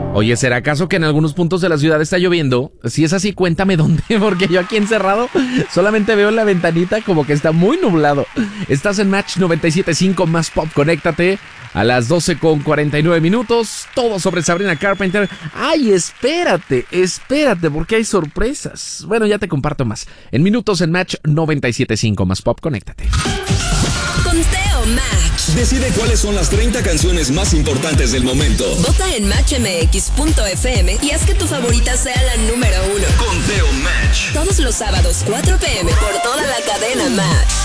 Oye, ¿será acaso que en algunos puntos de la ciudad está lloviendo? Si es así, cuéntame dónde, porque yo aquí encerrado solamente veo en la ventanita como que está muy nublado. Estás en Match 97.5 Más Pop, conéctate a las 12:49. Todo sobre Sabrina Carpenter. Ay, espérate, porque hay sorpresas. Bueno, ya te comparto más. En minutos en Match 97.5 Más Pop, conéctate. Conteo Match. Decide cuáles son las 30 canciones más importantes del momento. Vota en matchmx.fm y haz que tu favorita sea la número 1. Conteo Match. Todos los sábados 4 p.m. por toda la cadena Match.